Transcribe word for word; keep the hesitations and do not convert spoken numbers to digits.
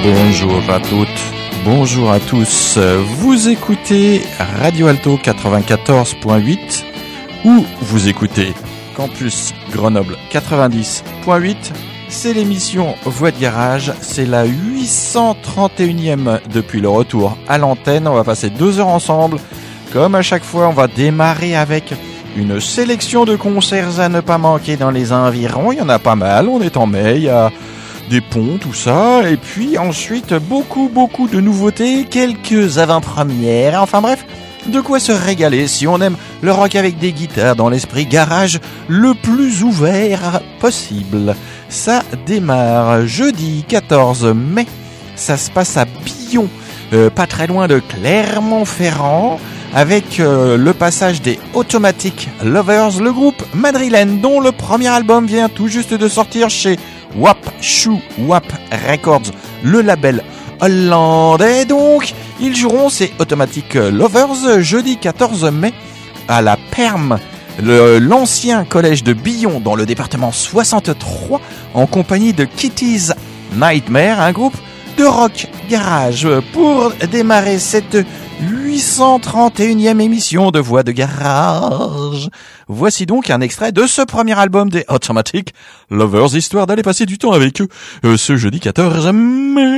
Bonjour à toutes, bonjour à tous. Vous écoutez Radio Alto quatre-vingt-quatorze point huit ou vous écoutez Campus Grenoble quatre-vingt-dix point huit. C'est l'émission Voix de Garage, c'est la huit cent trente et unième depuis le retour à l'antenne. On va passer deux heures ensemble. Comme à chaque fois, on va démarrer avec une sélection de concerts à ne pas manquer dans les environs. Il y en a pas mal, on est en mai, il y a des ponts, tout ça. Et puis ensuite, beaucoup, beaucoup de nouveautés, quelques avant-premières. Enfin bref, de quoi se régaler si on aime le rock avec des guitares dans l'esprit garage le plus ouvert possible. Ça démarre jeudi quatorze mai. Ça se passe à Billon, euh, pas très loin de Clermont-Ferrand, avec euh, le passage des Automatic Lovers, le groupe madrilène dont le premier album vient tout juste de sortir chez Wap Shoo Wap Records, le label hollandais. Donc, ils joueront ces Automatic Lovers jeudi quatorze mai à la Perm, le, l'ancien collège de Billon dans le département soixante-trois, en compagnie de Kitty's Nightmare, un groupe de rock garage. Pour démarrer cette huit cent trente et unième émission de Voix de Garage, voici donc un extrait de ce premier album des Automatic Lovers, histoire d'aller passer du temps avec eux euh, ce jeudi quatorze mai.